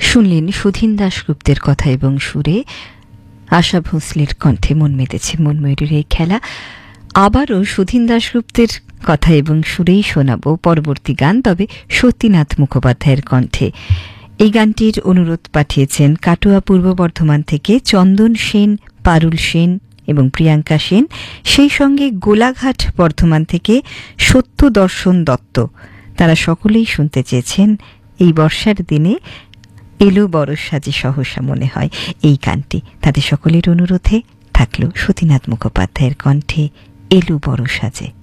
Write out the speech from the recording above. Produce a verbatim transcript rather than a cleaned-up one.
শুনলেন সুধীন দাশগুপ্তের কথা এবং সুরে আশা ভোঁসলের কণ্ঠে মন মেতেছে মনময়ূরের এই খেলা। আবারও সুধীন দাশগুপ্তের কথা এবং সুরেই শোনাব পরবর্তী গান, তবে সত্যিনাথ মুখোপাধ্যায়ের কণ্ঠে। এই গানটির অনুরোধ পাঠিয়েছেন কাটোয়া পূর্ব বর্ধমান থেকে চন্দন সেন, পারুল সেন এবং প্রিয়াঙ্কা সেন, সেই সঙ্গে গোলাঘাট বর্ধমান থেকে সত্যদর্শন দত্ত। তারা সকলেই শুনতে চেয়েছেন এই বর্ষার দিনে এলো বরষ সাজে সহসা মনে হয় এই গানটি। তাদের সকলের অনুরোধে থাকলো সতীনাথ মুখোপাধ্যায়ের কণ্ঠে এলো বরষ সাজে।